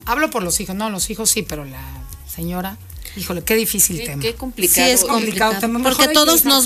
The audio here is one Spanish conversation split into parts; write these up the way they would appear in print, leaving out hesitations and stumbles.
Hablo por los hijos, no, los hijos sí, pero la señora, híjole, qué difícil tema. Qué complicado. Sí, es complicado. Porque todos nos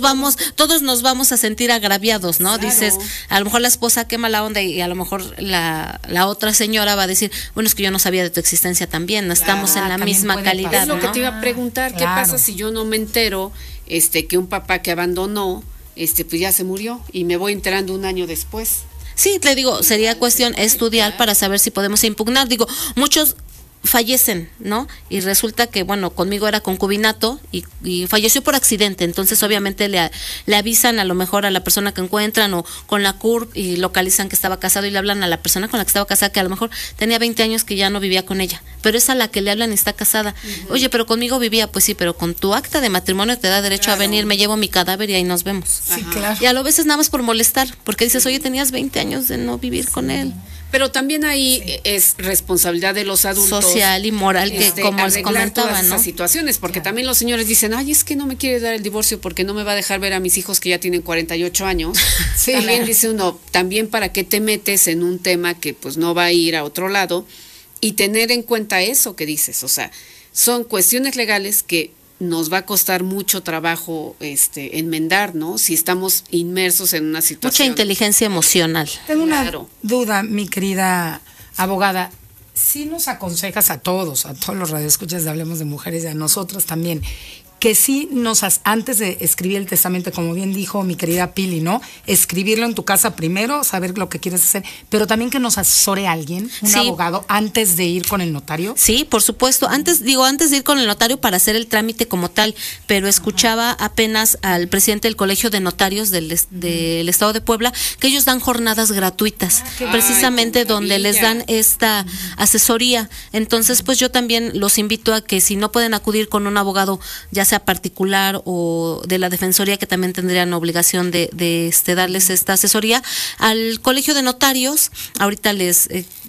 vamos a sentir agraviados, ¿no? Claro. Dices, a lo mejor la esposa quema la onda y a lo mejor la otra señora va a decir, bueno, es que yo no sabía de tu existencia también, no estamos en la también misma puede calidad, pasar. Es lo que ¿no? te iba a preguntar, ¿qué Claro. pasa si yo no me entero que un papá que abandonó, pues ya se murió y me voy enterando un año después? Sí, te digo, sería cuestión estudiar para saber si podemos impugnar. Digo, muchos fallecen, ¿no? Y resulta que, bueno, conmigo era concubinato y falleció por accidente, entonces obviamente le avisan a lo mejor a la persona que encuentran o con la CURP y localizan que estaba casado y le hablan a la persona con la que estaba casada que a lo mejor tenía 20 años que ya no vivía con ella, pero es a la que le hablan y está casada. Oye, pero conmigo vivía, pues sí, pero con tu acta de matrimonio te da derecho a venir, me llevo mi cadáver y ahí nos vemos. Sí, claro. Y a lo veces nada más por molestar, porque dices, oye, tenías 20 años de no vivir con él. Pero también ahí es responsabilidad de los adultos Social y moral, que como les arreglar comentaba, todas ¿no? esas situaciones, porque también los señores dicen, ay, es que no me quiere dar el divorcio porque no me va a dejar ver a mis hijos que ya tienen 48 años. Sí. También dice uno, también para qué te metes en un tema que pues no va a ir a otro lado, y tener en cuenta eso que dices, o sea, son cuestiones legales que nos va a costar mucho trabajo enmendar, ¿no? Si estamos inmersos en una situación. Mucha inteligencia emocional. Tengo una Claro. duda, mi querida abogada. Sí nos aconsejas a todos los radioescuchas de Hablemos de Mujeres y a nosotros también, que sí antes de escribir el testamento, como bien dijo mi querida Pili, ¿no? Escribirlo en tu casa primero, saber lo que quieres hacer, pero también que nos asesore alguien, un Sí. abogado, antes de ir con el notario. Sí, por supuesto. Antes de ir con el notario para hacer el trámite como tal, pero escuchaba apenas al presidente del Colegio de Notarios del Estado de Puebla que ellos dan jornadas gratuitas, precisamente qué donde les maravilla. dan esta asesoría. Entonces, pues yo también los invito a que si no pueden acudir con un abogado, ya sea particular o de la Defensoría, que también tendrían obligación de darles esta asesoría, al Colegio de Notarios. Ahorita les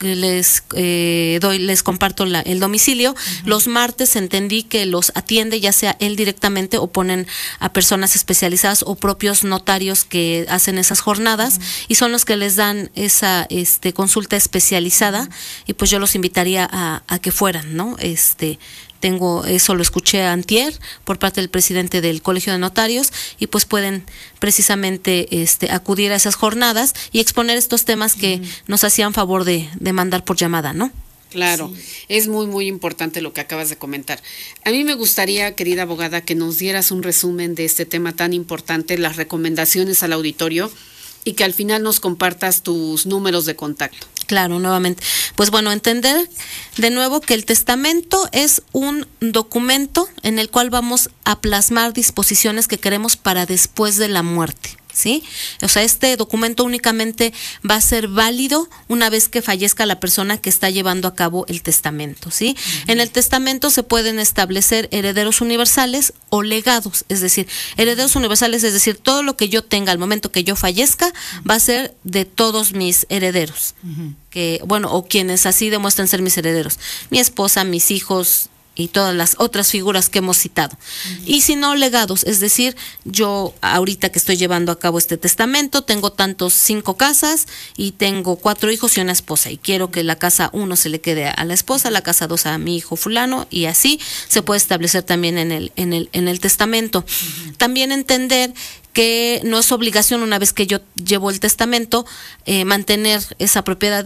comparto el domicilio. Los martes entendí que los atiende ya sea él directamente o ponen a personas especializadas o propios notarios que hacen esas jornadas y son los que les dan esa consulta especializada, y pues yo los invitaría a que fueran, ¿no? Eso lo escuché antier por parte del presidente del Colegio de Notarios, y pues pueden precisamente acudir a esas jornadas y exponer estos temas que nos hacían favor de mandar por llamada, ¿no? Claro, es muy, muy importante lo que acabas de comentar. A mí me gustaría, querida abogada, que nos dieras un resumen de este tema tan importante, las recomendaciones al auditorio, y que al final nos compartas tus números de contacto. Claro, nuevamente. Pues bueno, entender de nuevo que el testamento es un documento en el cual vamos a plasmar disposiciones que queremos para después de la muerte, ¿sí? O sea, este documento únicamente va a ser válido una vez que fallezca la persona que está llevando a cabo el testamento, ¿sí? En el testamento se pueden establecer herederos universales o legados, es decir, herederos universales, es decir, todo lo que yo tenga al momento que yo fallezca va a ser de todos mis herederos, que, bueno, o quienes así demuestran ser mis herederos, mi esposa, mis hijos y todas las otras figuras que hemos citado. Y si no, legados, es decir, yo ahorita que estoy llevando a cabo este testamento, tengo 5 casas y tengo 4 hijos y una esposa, y quiero que la casa 1 se le quede a la esposa, la casa 2 a mi hijo fulano, y así se puede establecer también en el testamento. También entender que no es obligación, una vez que yo llevo el testamento, mantener esa propiedad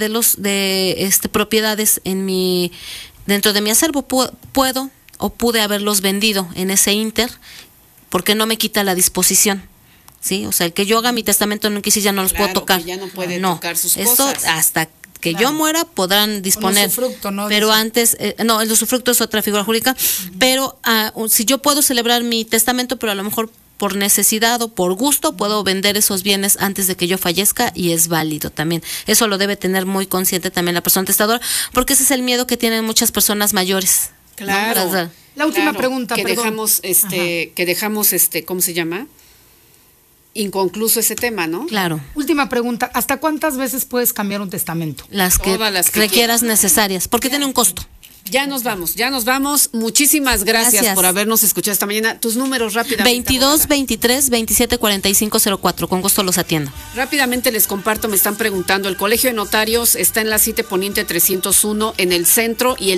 propiedades dentro de mi acervo. Puedo o pude haberlos vendido en ese inter, porque no me quita la disposición, ¿sí? O sea, el que yo haga mi testamento no quiere decir ya no los puedo tocar. Que ya no puede tocar sus esto cosas. hasta que yo muera podrán disponer. El usufructo, ¿no? Pero antes, no, el usufructo es otra figura jurídica, pero si yo puedo celebrar mi testamento, pero a lo mejor por necesidad o por gusto puedo vender esos bienes antes de que yo fallezca, y es válido también. Eso lo debe tener muy consciente también la persona testadora, porque ese es el miedo que tienen muchas personas mayores. Claro. ¿No? La última pregunta, que perdón. dejamos ¿cómo se llama? Inconcluso ese tema, ¿no? Claro. Última pregunta, ¿hasta cuántas veces puedes cambiar un testamento? Todas las que requieras necesarias, porque tiene un costo. Ya nos vamos. Muchísimas gracias por habernos escuchado esta mañana. Tus números rápidamente. 22 23 27 45 04. Con gusto los atiendo. Rápidamente les comparto, me están preguntando. El Colegio de Notarios está en la 7 Poniente 301 en el centro, y el